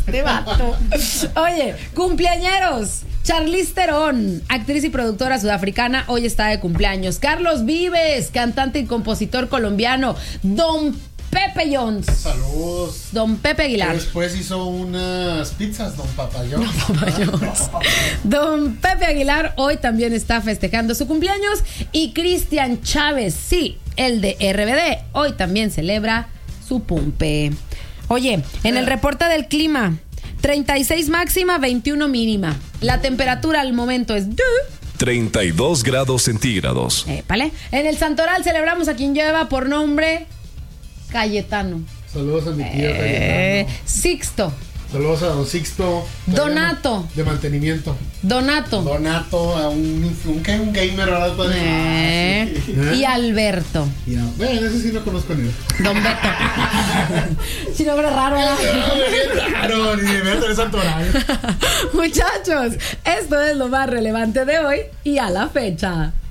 Este vato. Oye, cumpleañeros. Charlize Theron, actriz y productora sudafricana, hoy está de cumpleaños. Carlos Vives, cantante y compositor colombiano. Don Pepe Jones. Saludos. Don Pepe Aguilar. Que después hizo unas pizzas, Don Papa Jones. Don Pepe Aguilar hoy también está festejando su cumpleaños. Y Cristian Chávez, sí, el de RBD, hoy también celebra su pumpe. Oye, en el reporte del clima, 36 máxima, 21 mínima. La temperatura al momento es 32 grados centígrados. Épale. En el Santoral celebramos a quien lleva por nombre Cayetano. Saludos a mi tío Cayetano. Sixto. Saludos a don Sixto. Donato. De mantenimiento. Donato, a un gamer, ¿verdad? Y Alberto. Bueno, ese sí lo conozco en él. Don Beto. Si nombre raro, ¿verdad? Claro, ni de Beto de Santoral. Muchachos, esto es lo más relevante de hoy y a la fecha.